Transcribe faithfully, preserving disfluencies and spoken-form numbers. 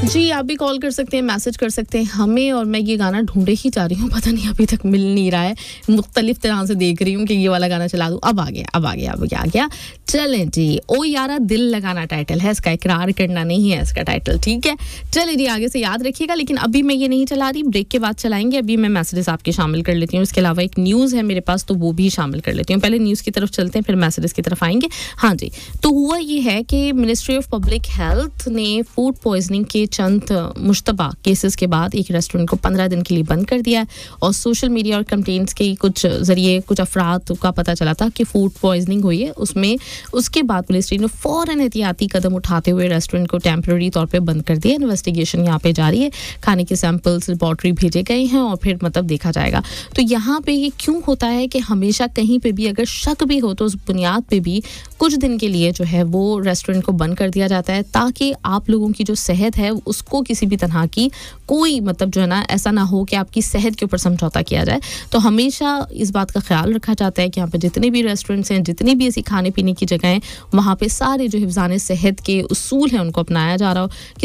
जी, आप भी कॉल कर सकते हैं, मैसेज कर सकते हैं हमें, और मैं ये गाना ढूंढे ही जा रही हूँ, पता नहीं अभी तक मिल नहीं रहा है, मुख्तलिफ तरह से देख रही हूँ कि ये वाला गाना चला दूँ। अब आ गया अब आ गया अब आ गया चलें जी। ओ यारा दिल लगाना टाइटल है इसका, इकरार करना नहीं है इसका टाइटल, ठीक है। चलिए जी, आगे से याद रखिएगा, लेकिन अभी मैं ये नहीं चला रही, ब्रेक के बाद चलाएंगे। अभी मैं मैसेजेस आपके शामिल कर लेती हूँ, इसके अलावा एक न्यूज़ है मेरे पास, तो वो भी शामिल कर लेती हूँ। पहले न्यूज़ की तरफ चलते हैं, फिर मैसेजेस की तरफ आएंगे। हाँ जी, तो हुआ ये है कि मिनिस्ट्री ऑफ पब्लिक हेल्थ ने फूड पॉइजनिंग के चंद मुश्तबा केसेस के बाद एक रेस्टोरेंट को पंद्रह दिन के लिए बंद कर दिया है, और सोशल मीडिया और कंप्लेंट्स के कुछ जरिए कुछ अफराद का पता चला था कि फूड पॉइजनिंग हुई है उसमें। उसके बाद मिनिस्ट्री ने फौरन एहतियाती कदम उठाते हुए रेस्टोरेंट को टेम्पररी तौर पे बंद कर दिया। इन्वेस्टिगेशन यहाँ पे जारी है, खाने के सैंपल्स लेबॉर्ट्री भेजे गए हैं और फिर मतलब देखा जाएगा। तो यहाँ पे ये क्यों होता है कि हमेशा कहीं पे भी अगर शक भी हो तो उस बुनियाद पे भी कुछ दिन के लिए जो है वो रेस्टोरेंट को बंद कर दिया जाता है, ताकि आप लोगों की जो सेहत है उसको किसी भी तरह की कोई मतलब जो है ना ऐसा ना हो कि आपकी सेहत के ऊपर समझौता किया जाए। तो हमेशा इस बात का ख्याल रखा जाता है कि यहाँ पे जितने भी रेस्टोरेंट्स हैं, जितनी भी ऐसी खाने पीने की जगह हैं, वहाँ पे सारे जो हिफ्ज़ाने सेहत के उसूल हैं उनको अपनाया जा रहा हो।